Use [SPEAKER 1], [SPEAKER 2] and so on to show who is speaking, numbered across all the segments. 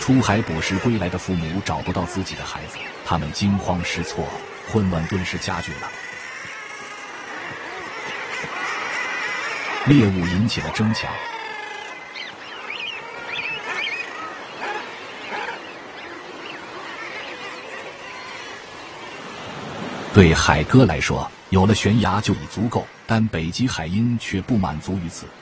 [SPEAKER 1] 出海捕食归来的父母找不到自己的孩子，他们惊慌失措，混乱顿时加剧了。猎物引起了争抢。对海鸽来说，有了悬崖就已足够，但北极海鹰却不满足于此。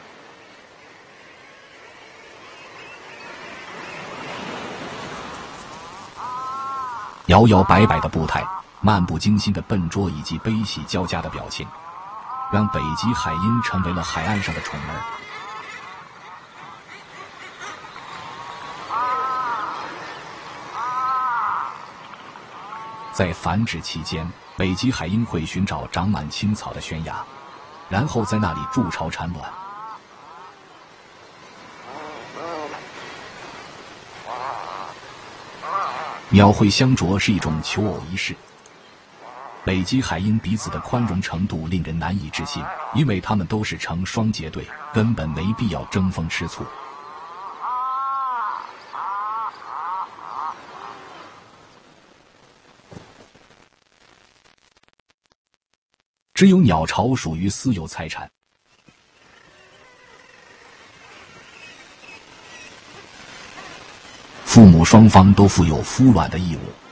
[SPEAKER 1] 摇摇摆摆的步态，漫不经心的笨拙以及悲喜交加的表情，让北极海鹰成为了海岸上的宠儿。在繁殖期间，北极海鹰会寻找长满青草的悬崖，然后在那里筑巢产卵。鸟会相啄是一种求偶仪式。北极海鹰彼此的宽容程度令人难以置信，因为它们都是成双结对，根本没必要争风吃醋。只有鸟巢属于私有财产。父母双方都负有孵卵的义务。